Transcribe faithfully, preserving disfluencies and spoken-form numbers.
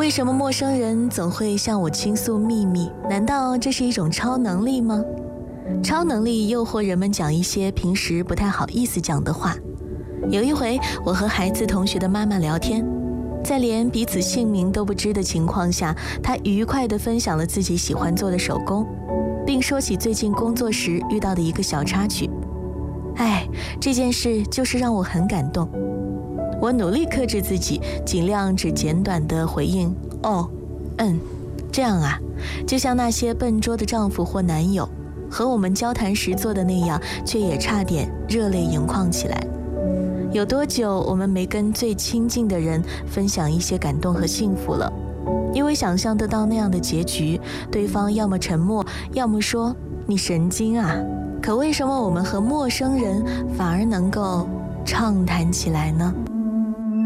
为什么陌生人总会向我倾诉秘密？难道这是一种超能力吗？超能力诱惑人们讲一些平时不太好意思讲的话。有一回，我和孩子同学的妈妈聊天，在连彼此姓名都不知的情况下，她愉快地分享了自己喜欢做的手工，并说起最近工作时遇到的一个小插曲。哎，这件事就是让我很感动。我努力克制自己，尽量只简短地回应哦，嗯，这样啊，就像那些笨拙的丈夫或男友和我们交谈时做的那样，却也差点热泪盈眶起来。有多久我们没跟最亲近的人分享一些感动和幸福了？因为想象得到那样的结局，对方要么沉默，要么说你神经啊。可为什么我们和陌生人反而能够畅谈起来呢？